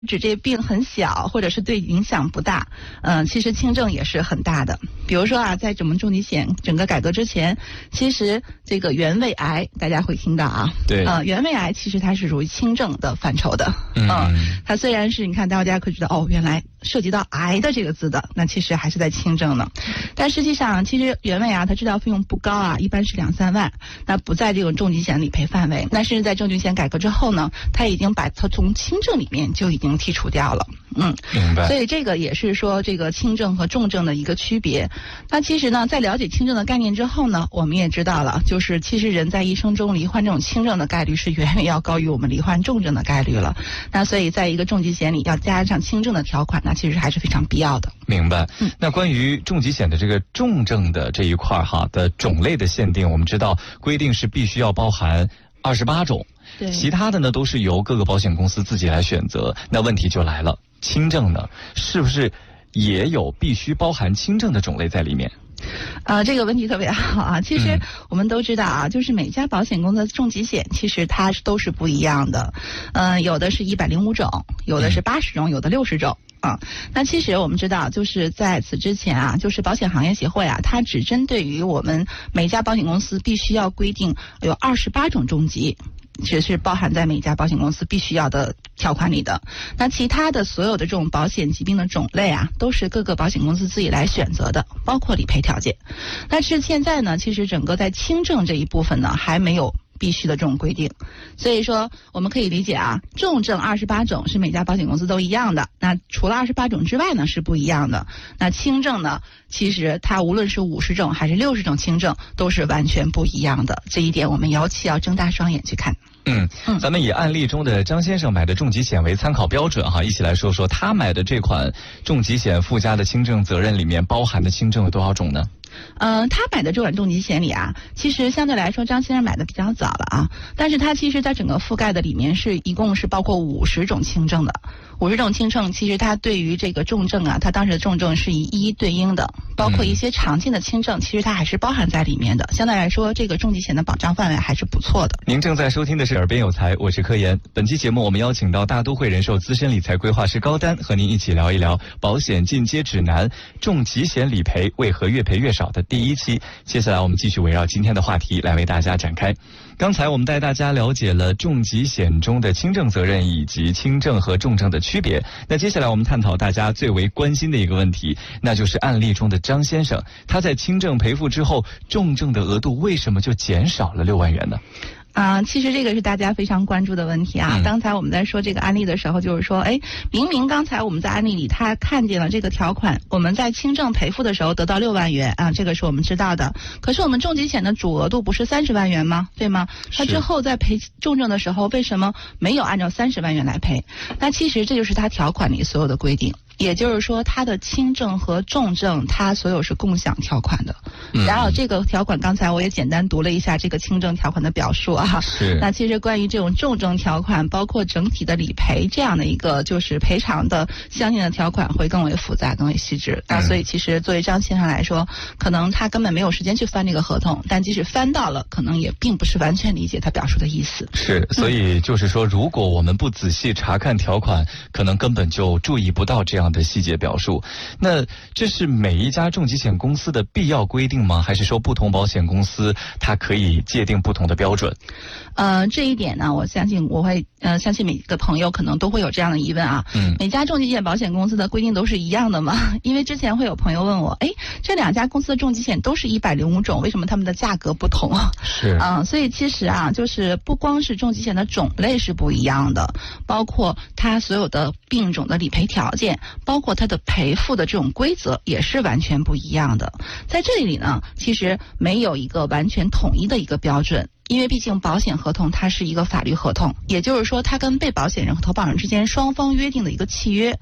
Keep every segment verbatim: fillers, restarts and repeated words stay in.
指这病很小，或者是对影响不大，嗯、呃，其实轻症也是很大的。比如说啊，在我们重疾险整个改革之前，其实这个原位癌大家会听到啊， 对， 呃，原位癌其实它是属于轻症的范畴的，嗯、呃，它虽然是你看大家可以知道哦，原来涉及到癌的这个字的，那其实还是在轻症呢。但实际上，其实原位啊，它治疗费用不高啊，一般是两三万，那不在这种重疾险理赔范围。那甚至在重疾险改革之后呢，它已经把它从轻症里面就已经剔除掉了。嗯， 明白。 所以这个也是说这个轻症和重症的一个区别。那其实呢，在了解轻症的概念之后呢，我们也知道了，就是其实人在一生中罹患这种轻症的概率是远远要高于我们罹患重症的概率了。那所以在一个重疾险里要加上轻症的条款，那其实还是非常必要的。 明白。 嗯， 那关于重疾险的这个重症的这一块哈的种类的限定，我们知道规定是必须要包含二十八种。 对， 其他的呢都是由各个保险公司自己来选择。那问题就来了，轻症呢是不是也有必须包含轻症的种类在里面？ 呃，这个问题特别好啊。其实我们都知道啊，嗯、就是每家保险公司的重疾险其实它都是不一样的。嗯、呃，有的是一百零五种，有的是八十种，有的六十种。啊，那其实我们知道，就是在此之前啊，就是保险行业协会啊，它只针对于我们每家保险公司必须要规定有二十八种重疾。其实是包含在每家保险公司必须要的条款里的。那其他的所有的这种保险疾病的种类啊，都是各个保险公司自己来选择的，包括理赔条件。但是现在呢，其实整个在轻症这一部分呢，还没有必须的这种规定。所以说我们可以理解啊，重症二十八种是每家保险公司都一样的，那除了二十八种之外呢是不一样的。那轻症呢，其实它无论是五十种还是六十种轻症都是完全不一样的，这一点我们尤其要睁大双眼去看。 嗯，咱们以案例中的张先生买的重疾险为参考标准哈，一起来说说他买的这款重疾险附加的轻症责任里面包含的轻症有多少种呢？ 嗯、呃，他买的这款重疾险里啊，其实相对来说张先生买的比较早了啊，但是他其实在整个覆盖的里面是一共是包括五十种轻症的。五十种轻症，其实它对于这个重症啊，它当时的重症是以一一对应的，包括一些常见的轻症，其实它还是包含在里面的。相对来说，这个重疾险的保障范围还是不错的。 您正在收听的是《耳边有财》，我是柯岩。本期节目我们邀请到大都会人寿资深理财规划师高丹，和您一起聊一聊保险进阶指南重疾险理赔为何越赔越少的第一期。接下来我们继续围绕今天的话题来为大家展开。刚才我们带大家了解了重疾险中的轻症责任以及轻症和重症的区别。那接下来我们探讨大家最为关心的一个问题，那就是案例中的张先生，他在轻症赔付之后，重症的额度为什么就减少了六万元呢？ 啊、呃，其实这个是大家非常关注的问题啊。嗯、刚才我们在说这个案例的时候，就是说，哎，明明刚才我们在案例里他看见了这个条款，我们在轻症赔付的时候得到六万元啊，这个是我们知道的。可是我们重疾险的主额度不是三十万元吗？对吗？他之后在赔重症的时候，为什么没有按照三十万元来赔？那其实这就是他条款里所有的规定。也就是说，它的轻症和重症，它所有是共享条款的。嗯、然后这个条款，刚才我也简单读了一下这个轻症条款的表述啊。 是。 那其实关于这种重症条款，包括整体的理赔这样的一个就是赔偿的相应的条款，会更为复杂、更为细致。嗯、那所以其实作为张先生来说，可能他根本没有时间去翻这个合同，但即使翻到了，可能也并不是完全理解他表述的意思。 是。所以就是说，如果我们不仔细查看条款，可能根本就注意不到这样的细节表述。那这是每一家重疾险公司的必要规定吗？还是说不同保险公司它可以界定不同的标准？ 呃，这一点呢，我相信我会呃，相信每个朋友可能都会有这样的疑问啊。嗯。每家重疾险保险公司的规定都是一样的吗？因为之前会有朋友问我，哎，这两家公司的重疾险都是一百零五种，为什么他们的价格不同啊？ 是。 嗯、呃，所以其实啊，就是不光是重疾险的种类是不一样的，包括它所有的病种的理赔条件，包括它的赔付的这种规则也是完全不一样的。在这里呢，其实没有一个完全统一的一个标准。因为毕竟保险合同它是一个法律合同，也就是说它跟被保险人和投保人之间双方约定的一个契约。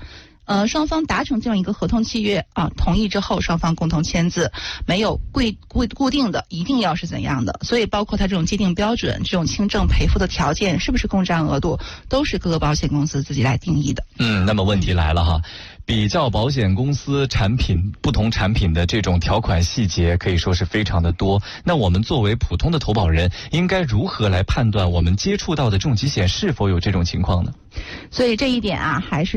呃，双方达成这样一个合同契约啊，同意之后双方共同签字，没有固固固定的一定要是怎样的，所以包括它这种既定标准、这种轻重赔付的条件，是不是共占额度，都是各个保险公司自己来定义的。 嗯，那么问题来了哈。比较保险公司产品不同产品的这种条款细节可以说是非常的多，那我们作为普通的投保人应该如何来判断我们接触到的重疾险是否有这种情况呢？ 所以这一点啊还是